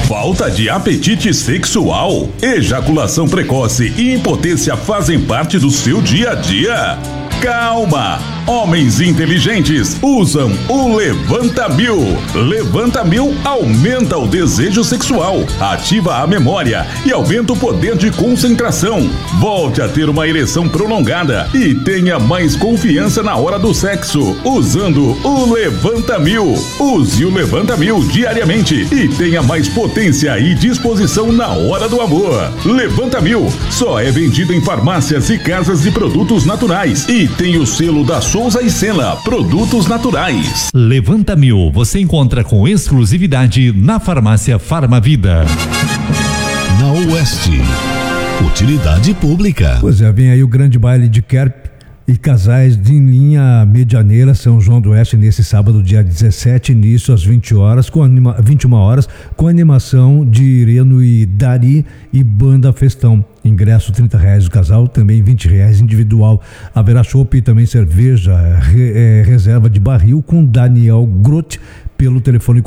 Falta de apetite sexual, ejaculação precoce e impotência fazem parte do seu dia a dia? Calma! Homens inteligentes usam o Levanta Mil. Levanta Mil aumenta o desejo sexual, ativa a memória e aumenta o poder de concentração. Volte a ter uma ereção prolongada e tenha mais confiança na hora do sexo, usando o Levanta Mil. Use o Levanta Mil diariamente e tenha mais potência e disposição na hora do amor. Levanta Mil só é vendido em farmácias e casas de produtos naturais e tem o selo da Souza e Sena Produtos Naturais. Levanta Mil você encontra com exclusividade na farmácia Farmavida. Na Oeste, utilidade pública. Pois é, vem aí o grande baile de Kerp e casais de linha Medianeira, São João do Oeste, nesse sábado, dia 17, início às 21 horas, com animação de Ireno e Dari e banda Festão. Ingresso R$30 o casal, também R$20 individual. Haverá chopp e também cerveja, reserva de barril com Daniel Groth, pelo telefone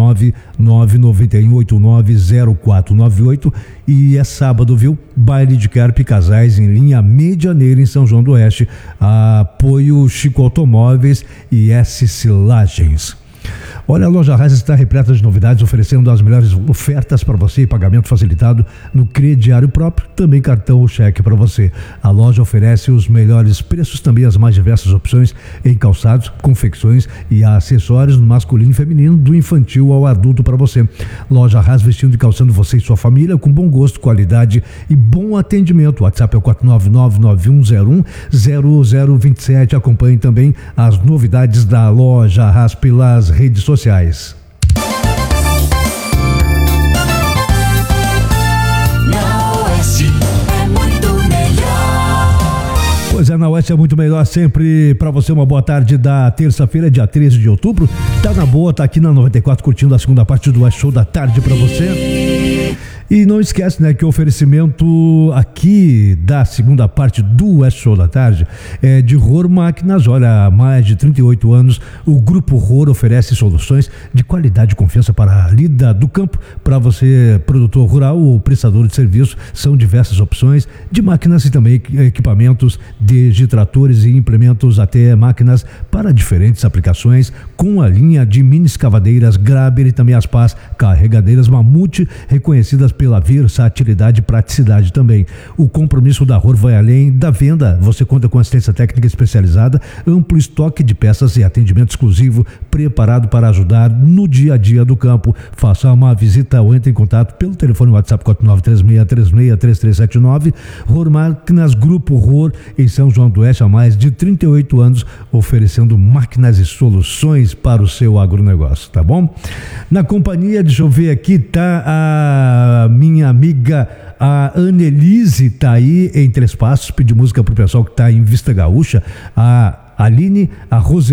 49991890498. E é sábado, viu? Baile de Kerp casais em linha Medianeira em São João do Oeste. Apoio Chico Automóveis e S Silagens. Olha, a Loja Haas está repleta de novidades, oferecendo as melhores ofertas para você e pagamento facilitado no crediário próprio, também cartão ou cheque para você. A loja oferece os melhores preços, também as mais diversas opções em calçados, confecções e acessórios no masculino e feminino, do infantil ao adulto para você. Loja Haas, vestindo e calçando você e sua família com bom gosto, qualidade e bom atendimento. O WhatsApp é o 49991010027. Acompanhe também as novidades da Loja Haas pelas redes sociais. Na Oeste é muito melhor. Pois é, na Oeste é muito melhor sempre. Para você, uma boa tarde da terça-feira, dia 13 de outubro. Tá na boa, tá aqui na 94 curtindo a segunda parte do West Show da tarde para você. E não esquece, né, que o oferecimento aqui da segunda parte do West Show da tarde é de Rohr Máquinas. Olha, há mais de 38 anos o Grupo Rohr oferece soluções de qualidade e confiança para a lida do campo. Para você, produtor rural ou prestador de serviço, são diversas opções de máquinas e também equipamentos, desde tratores e implementos até máquinas para diferentes aplicações, com a linha de mini escavadeiras Graber e também as pás carregadeiras Mamute, reconhecidas pela versatilidade e praticidade também. O compromisso da Rohr vai além da venda. Você conta com assistência técnica especializada, amplo estoque de peças e atendimento exclusivo, preparado para ajudar no dia a dia do campo. Faça uma visita ou entre em contato pelo telefone WhatsApp 4936363379. Rohr Máquinas, Grupo Rohr, em São João do Oeste, há mais de 38 anos, oferecendo máquinas e soluções para o seu agronegócio, tá bom? Na companhia, deixa eu ver aqui, tá a minha amiga, a Annelise, tá aí em Três Passos, pedir música pro pessoal que tá em Vista Gaúcha, a Aline, a Rose